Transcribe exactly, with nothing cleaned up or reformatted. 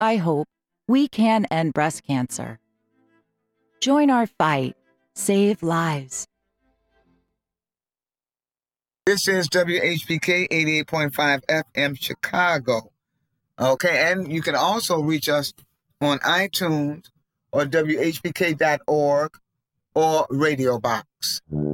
I hope we can end breast cancer. Join our fight. Save lives. This is W H P K eighty-eight point five F M Chicago. Okay, and you can also reach us on iTunes or W H P K dot org or Radio Box.